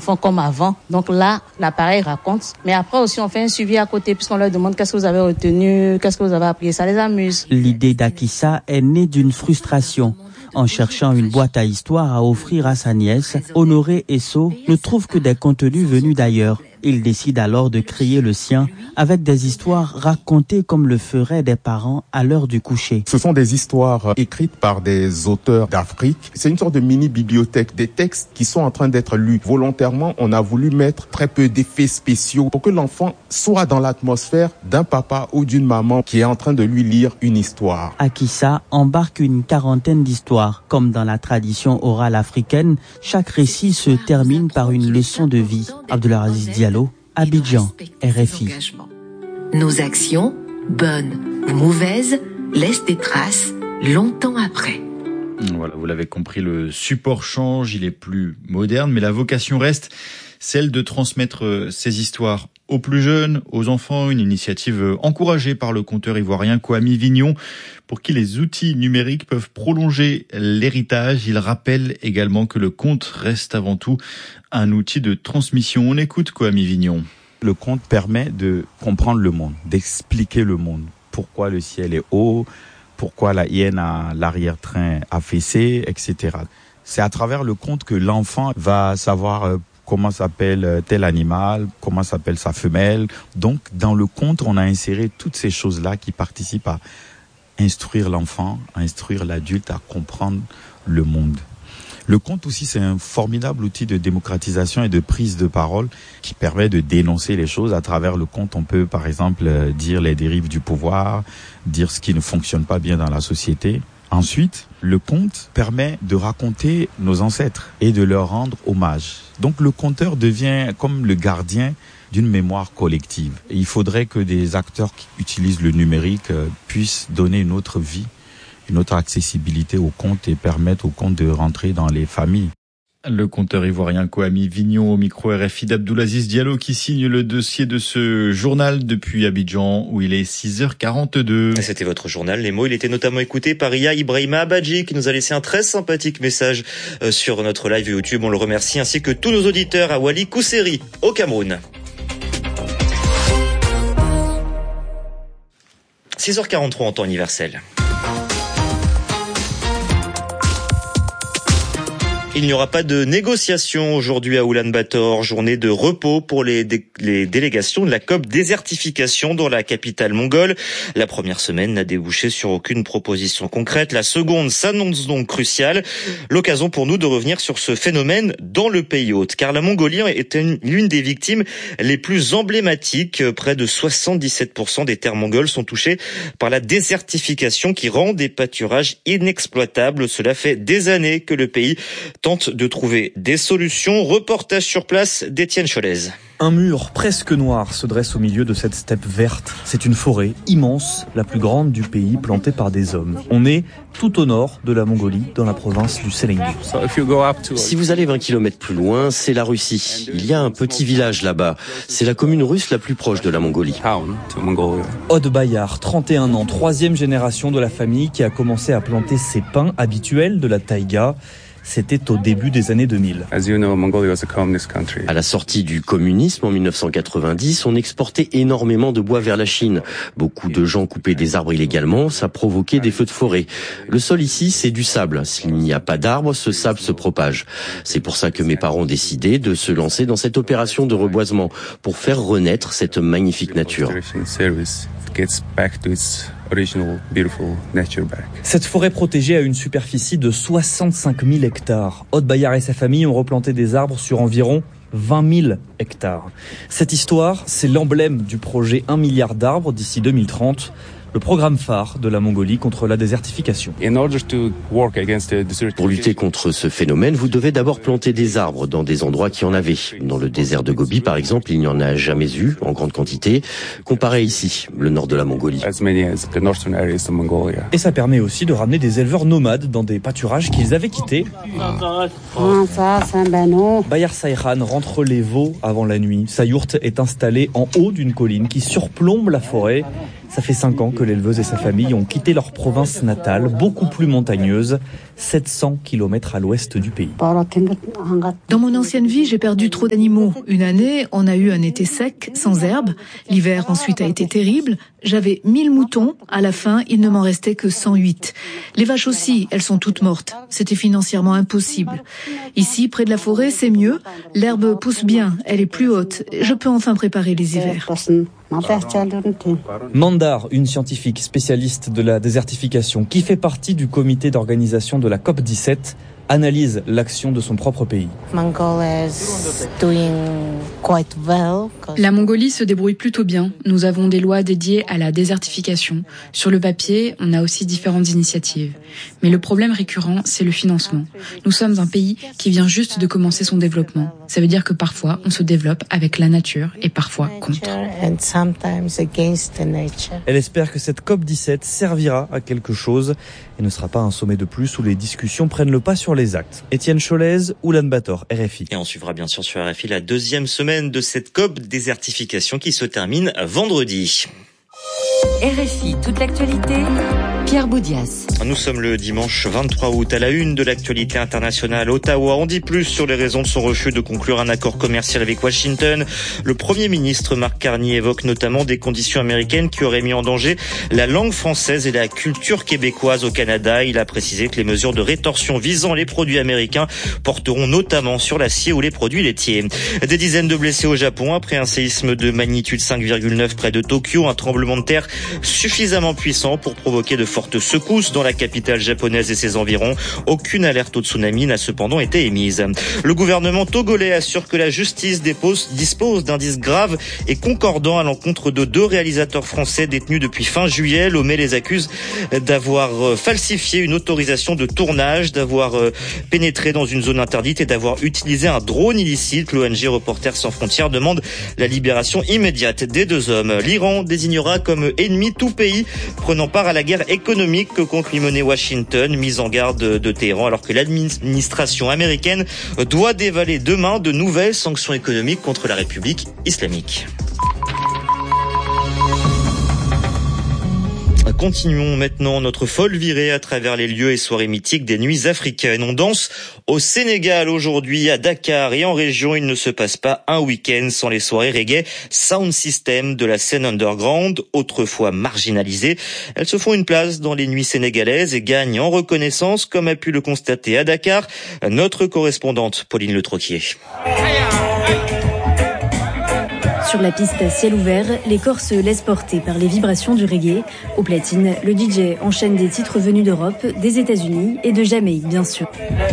enfants comme avant. Donc là, l'appareil raconte. Mais après aussi, on fait un suivi à côté puisqu'on leur demande qu'est-ce que vous avez retenu, qu'est-ce que vous avez appris. Ça les amuse. L'idée d'Akissa est née d'une frustration. En cherchant une boîte à histoire à offrir à sa nièce, Honoré Esso ne trouve que des contenus venus d'ailleurs. Il décide alors de créer le sien avec des histoires racontées comme le feraient des parents à l'heure du coucher. Ce sont des histoires écrites par des auteurs d'Afrique. C'est une sorte de mini-bibliothèque, des textes qui sont en train d'être lus. Volontairement, on a voulu mettre très peu d'effets spéciaux pour que l'enfant soit dans l'atmosphère d'un papa ou d'une maman qui est en train de lui lire une histoire. Akissa embarque une quarantaine d'histoires. Comme dans la tradition orale africaine, chaque récit se termine par une leçon de vie. Abdelaziz Diallo, Abidjan, RFI. Nos actions, bonnes ou mauvaises, laissent des traces longtemps après. Voilà, vous l'avez compris, le support change, il est plus moderne, mais la vocation reste celle de transmettre ces histoires aux plus jeunes, aux enfants, une initiative encouragée par le conteur ivoirien Kwame Vignon, pour qui les outils numériques peuvent prolonger l'héritage. Il rappelle également que le conte reste avant tout un outil de transmission. On écoute Kwame Vignon. Le conte permet de comprendre le monde, d'expliquer le monde. Pourquoi le ciel est haut, pourquoi la hyène a l'arrière-train affaissé, etc. C'est à travers le conte que l'enfant va savoir comment s'appelle tel animal, comment s'appelle sa femelle. Donc, dans le conte, on a inséré toutes ces choses-là qui participent à instruire l'enfant, à instruire l'adulte, à comprendre le monde. Le conte aussi, c'est un formidable outil de démocratisation et de prise de parole qui permet de dénoncer les choses. À travers le conte, on peut, par exemple, dire les dérives du pouvoir, dire ce qui ne fonctionne pas bien dans la société. Ensuite, le conte permet de raconter nos ancêtres et de leur rendre hommage. Donc le conteur devient comme le gardien d'une mémoire collective. Et il faudrait que des acteurs qui utilisent le numérique puissent donner une autre vie, une autre accessibilité au conte et permettre au conte de rentrer dans les familles. Le conteur ivoirien Kwame Vignon au micro RFI d'Abdelaziz Diallo qui signe le dossier de ce journal depuis Abidjan où il est 6h42. C'était votre journal, les mots. Il était notamment écouté par Iya Ibrahima Abadji qui nous a laissé un très sympathique message sur notre live YouTube. On le remercie ainsi que tous nos auditeurs à Wali Kousseri au Cameroun. 6h43 en temps universel. Il n'y aura pas de négociation aujourd'hui à Oulan-Bator, journée de repos pour les délégations de la COP désertification dans la capitale mongole. La première semaine n'a débouché sur aucune proposition concrète. La seconde s'annonce donc cruciale. L'occasion pour nous de revenir sur ce phénomène dans le pays hôte, car la Mongolie est l'une des victimes les plus emblématiques. Près de 77% des terres mongoles sont touchées par la désertification qui rend des pâturages inexploitables. Cela fait des années que le pays tente de trouver des solutions. Reportage sur place d'Étienne Cholez. Un mur presque noir se dresse au milieu de cette steppe verte. C'est une forêt immense, la plus grande du pays, plantée par des hommes. On est tout au nord de la Mongolie, dans la province du Selengu. Si vous allez 20 km plus loin, c'est la Russie. Il y a un petit village là-bas. C'est la commune russe la plus proche de la Mongolie. Od Bayar, 31 ans, troisième génération de la famille qui a commencé à planter ses pins habituels de la taïga. C'était au début des années 2000. À la sortie du communisme en 1990, on exportait énormément de bois vers la Chine. Beaucoup de gens coupaient des arbres illégalement, ça provoquait des feux de forêt. Le sol ici, c'est du sable. S'il n'y a pas d'arbres, ce sable se propage. C'est pour ça que mes parents ont décidé de se lancer dans cette opération de reboisement pour faire renaître cette magnifique nature. Cette forêt protégée a une superficie de 65 000 hectares. Od Bayar et sa famille ont replanté des arbres sur environ 20 000 hectares. Cette histoire, c'est l'emblème du projet 1 milliard d'arbres d'ici 2030. Le programme phare de la Mongolie contre la désertification. Pour lutter contre ce phénomène, vous devez d'abord planter des arbres dans des endroits qui en avaient. Dans le désert de Gobi, par exemple, il n'y en a jamais eu en grande quantité, comparé ici, le nord de la Mongolie. Et ça permet aussi de ramener des éleveurs nomades dans des pâturages qu'ils avaient quittés. Bayar Sayhan rentre les veaux avant la nuit. Sa yourte est installée en haut d'une colline qui surplombe la forêt. Ça fait 5 ans que l'éleveuse et sa famille ont quitté leur province natale, beaucoup plus montagneuse, 700 km à l'ouest du pays. Dans mon ancienne vie, j'ai perdu trop d'animaux. Une année, on a eu un été sec, sans herbe. L'hiver ensuite a été terrible. J'avais 1000 moutons. À la fin, il ne m'en restait que 108. Les vaches aussi, elles sont toutes mortes. C'était financièrement impossible. Ici, près de la forêt, c'est mieux. L'herbe pousse bien, elle est plus haute. Je peux enfin préparer les hivers. Mandar, une scientifique spécialiste de la désertification qui fait partie du comité d'organisation de la COP17, analyse l'action de son propre pays. La Mongolie se débrouille plutôt bien. Nous avons des lois dédiées à la désertification. Sur le papier, on a aussi différentes initiatives. Mais le problème récurrent, c'est le financement. Nous sommes un pays qui vient juste de commencer son développement. Ça veut dire que parfois, on se développe avec la nature et parfois contre. Elle espère que cette COP17 servira à quelque chose et ne sera pas un sommet de plus où les discussions prennent le pas sur les actes. Étienne Cholez, Oulan-Bator, RFI. Et on suivra bien sûr sur RFI la deuxième semaine de cette COP désertification qui se termine vendredi. RFI, toute l'actualité, Pierre Boudias. Nous sommes le dimanche 23 août à la une de l'actualité internationale. Ottawa en dit plus sur les raisons de son refus de conclure un accord commercial avec Washington. Le Premier ministre Mark Carney évoque notamment des conditions américaines qui auraient mis en danger la langue française et la culture québécoise au Canada. Il a précisé que les mesures de rétorsion visant les produits américains porteront notamment sur l'acier ou les produits laitiers. Des dizaines de blessés au Japon après un séisme de magnitude 5,9 près de Tokyo, un tremblement de terre suffisamment puissant pour provoquer de fortes secousses dans la capitale japonaise et ses environs. Aucune alerte au tsunami n'a cependant été émise. Le gouvernement togolais assure que la justice dispose d'indices graves et concordants à l'encontre de 2 réalisateurs français détenus depuis fin juillet. Lomé les accuse d'avoir falsifié une autorisation de tournage, d'avoir pénétré dans une zone interdite et d'avoir utilisé un drone illicite. L'ONG Reporters sans frontières demande la libération immédiate des 2 hommes. L'Iran désignera comme ennemi tout pays prenant part à la guerre économique que compte lui mener Washington, mise en garde de Téhéran alors que l'administration américaine doit dévaler demain de nouvelles sanctions économiques contre la République islamique. Continuons maintenant notre folle virée à travers les lieux et soirées mythiques des nuits africaines. On danse au Sénégal aujourd'hui, à Dakar et en région. Il ne se passe pas un week-end sans les soirées reggae Sound System de la scène underground, autrefois marginalisée. Elles se font une place dans les nuits sénégalaises et gagnent en reconnaissance, comme a pu le constater à Dakar notre correspondante Pauline Le Troquier. Sur la piste à ciel ouvert, les corps se laissent porter par les vibrations du reggae. Au platine, le DJ enchaîne des titres venus d'Europe, des États-Unis et de Jamaïque, bien sûr.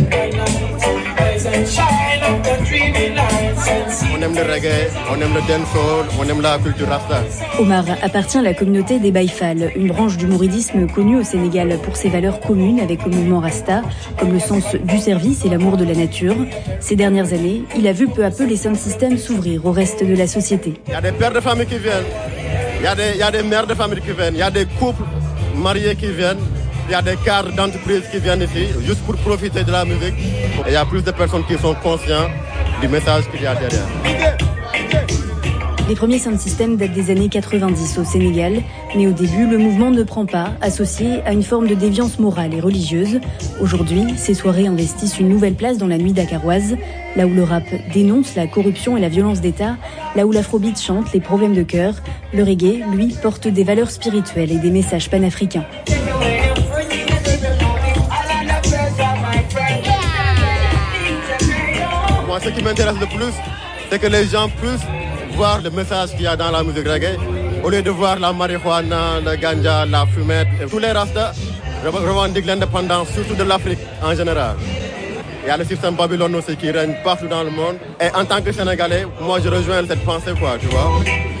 On aime le reggae, on aime le dancehall, on aime la culture rasta. Omar appartient à la communauté des Baïfal, une branche du mouridisme connue au Sénégal pour ses valeurs communes avec le mouvement rasta, comme le sens du service et l'amour de la nature. Ces dernières années, il a vu peu à peu les sound systems s'ouvrir au reste de la société. Il y a des pères de famille qui viennent, il y a des mères de famille qui viennent, il y a des couples mariés qui viennent. Il y a des cadres d'entreprise qui viennent ici juste pour profiter de la musique. Et il y a plus de personnes qui sont conscientes du message qu'il y a derrière. Les premiers sound systems datent des années 90 au Sénégal, mais au début, le mouvement ne prend pas, associé à une forme de déviance morale et religieuse. Aujourd'hui, ces soirées investissent une nouvelle place dans la nuit dakaroise, là où le rap dénonce la corruption et la violence d'État, là où l'afrobeat chante les problèmes de cœur, le reggae, lui, porte des valeurs spirituelles et des messages panafricains. Moi, ce qui m'intéresse le plus, c'est que les gens puissent voir le message qu'il y a dans la musique reggae, au lieu de voir la marijuana, le ganja, la fumette. Tous les rastas revendiquent l'indépendance, surtout de l'Afrique en général. Il y a le système Babylone aussi qui règne partout dans le monde. Et en tant que Sénégalais, moi je rejoins cette pensée, quoi, tu vois.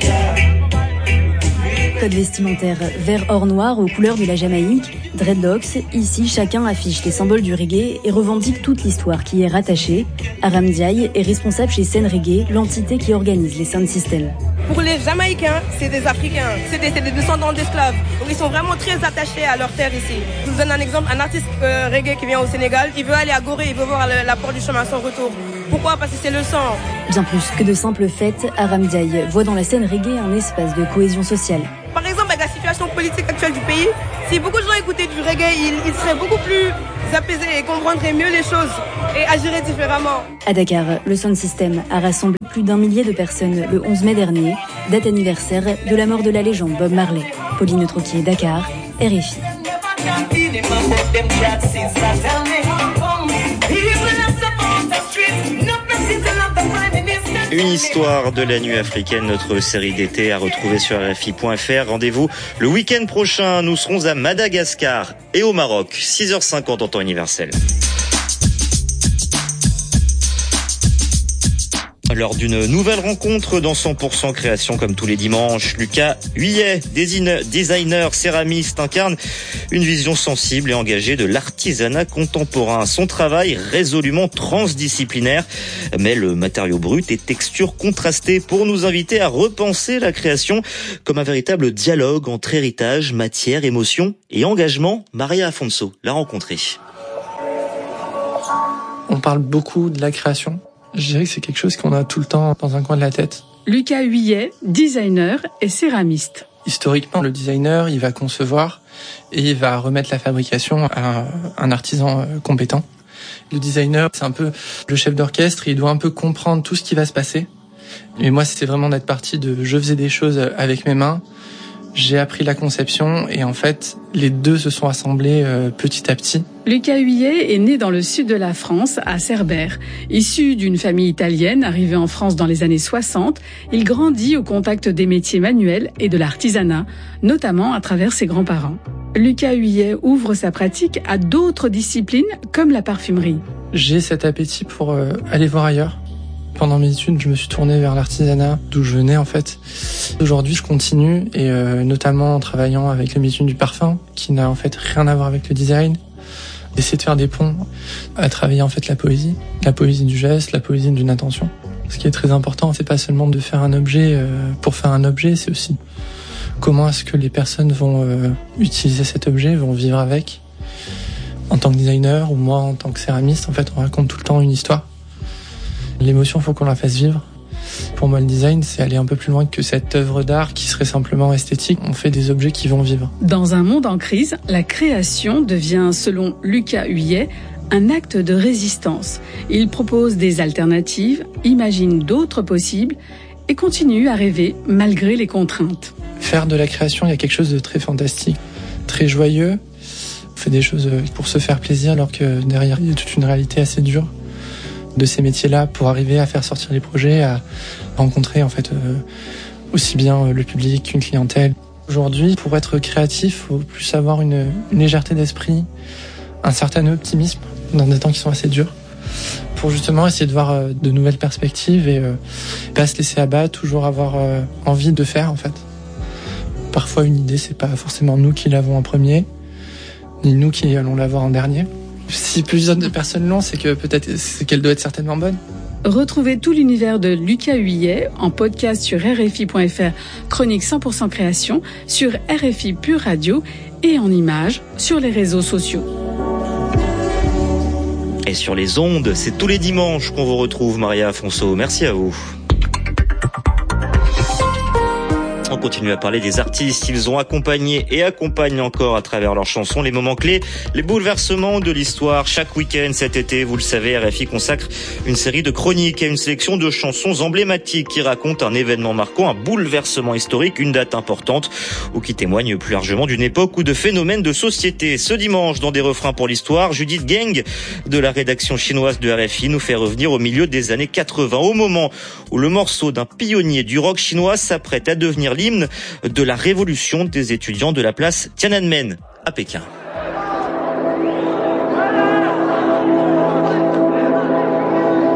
Code vestimentaire vert or noir aux couleurs de la Jamaïque, dreadlocks. Ici, chacun affiche les symboles du reggae et revendique toute l'histoire qui est rattachée. Aram Diaye est responsable chez Scène Reggae, l'entité qui organise les sound systems. Pour les Jamaïcains, c'est des Africains, c'est des descendants d'esclaves. Donc ils sont vraiment très attachés à leur terre ici. Je vous donne un exemple, un artiste reggae qui vient au Sénégal, il veut aller à Gorée, il veut voir la porte du chemin à son retour. Pourquoi ? Parce que c'est le sang. Bien plus que de simples fêtes, Aram Diaye voit dans la scène reggae un espace de cohésion sociale. Par exemple, avec la situation situation politique actuelle du pays, si beaucoup de gens écoutaient du reggae, ils seraient beaucoup plus apaisés et comprendraient mieux les choses et agiraient différemment. À Dakar, le Sound System a rassemblé plus d'1 millier de personnes le 11 mai dernier, date anniversaire de la mort de la légende Bob Marley. Pauline Troquier, Dakar, RFI. Une histoire de la nuit africaine, notre série d'été à retrouver sur RFI.fr. Rendez-vous le week-end prochain. Nous serons à Madagascar et au Maroc. 6h50 en temps universel. Lors d'une nouvelle rencontre dans 100% création comme tous les dimanches, Lucas Huyet, designer, céramiste, incarne une vision sensible et engagée de l'artisanat contemporain. Son travail résolument transdisciplinaire mêle le matériau brut et textures contrastées pour nous inviter à repenser la création comme un véritable dialogue entre héritage, matière, émotion et engagement. Maria Afonso l'a rencontré. On parle beaucoup de la création. Je dirais que c'est quelque chose qu'on a tout le temps dans un coin de la tête. Lucas Huyet, designer et céramiste. Historiquement, le designer, il va concevoir et il va remettre la fabrication à un artisan compétent. Le designer, c'est un peu le chef d'orchestre, il doit un peu comprendre tout ce qui va se passer. Et moi, c'était vraiment d'être parti de je faisais des choses avec mes mains, j'ai appris la conception et en fait, les deux se sont assemblés petit à petit. Lucas Huyet est né dans le sud de la France, à Cerbère. Issu d'une famille italienne arrivée en France dans les années 60, il grandit au contact des métiers manuels et de l'artisanat, notamment à travers ses grands-parents. Lucas Huyet ouvre sa pratique à d'autres disciplines comme la parfumerie. J'ai cet appétit pour aller voir ailleurs. Pendant mes études, je me suis tourné vers l'artisanat, d'où je venais en fait. Aujourd'hui, je continue, et notamment en travaillant avec le métier du parfum, qui n'a en fait rien à voir avec le design. D'essayer de faire des ponts, à travailler en fait la poésie du geste, la poésie d'une intention. Ce qui est très important, c'est pas seulement de faire un objet pour faire un objet, c'est aussi comment est-ce que les personnes vont utiliser cet objet, vont vivre avec. En tant que designer, ou moi en tant que céramiste, en fait, on raconte tout le temps une histoire. L'émotion, il faut qu'on la fasse vivre. Pour moi, le design, c'est aller un peu plus loin que cette œuvre d'art qui serait simplement esthétique. On fait des objets qui vont vivre. Dans un monde en crise, la création devient, selon Lucas Huyet, un acte de résistance. Il propose des alternatives, imagine d'autres possibles et continue à rêver malgré les contraintes. Faire de la création, il y a quelque chose de très fantastique, très joyeux. On fait des choses pour se faire plaisir alors que derrière, il y a toute une réalité assez dure de ces métiers-là pour arriver à faire sortir les projets, à rencontrer en fait aussi bien le public qu'une clientèle. Aujourd'hui, pour être créatif, il faut plus avoir une légèreté d'esprit, un certain optimisme dans des temps qui sont assez durs, pour justement essayer de voir de nouvelles perspectives et pas se laisser abattre, toujours avoir envie de faire en fait. Parfois une idée, c'est pas forcément nous qui l'avons en premier, ni nous qui allons l'avoir en dernier. Si plusieurs personnes l'ont, c'est que peut-être c'est qu'elle doit être certainement bonne. Retrouvez tout l'univers de Lucas Huyet en podcast sur RFI.fr, chronique 100% création, sur RFI Pure Radio et en images sur les réseaux sociaux. Et sur les ondes, c'est tous les dimanches qu'on vous retrouve, Maria Afonso. Merci à vous. On continue à parler des artistes. Ils ont accompagné et accompagnent encore à travers leurs chansons les moments clés, les bouleversements de l'histoire. Chaque week-end cet été, vous le savez, RFI consacre une série de chroniques et une sélection de chansons emblématiques qui racontent un événement marquant, un bouleversement historique, une date importante ou qui témoigne plus largement d'une époque ou de phénomènes de société. Ce dimanche, dans des refrains pour l'histoire, Judith Geng de la rédaction chinoise de RFI nous fait revenir au milieu des années 80, au moment où le morceau d'un pionnier du rock chinois s'apprête à devenir l'hymne de la révolution des étudiants de la place Tiananmen à Pékin.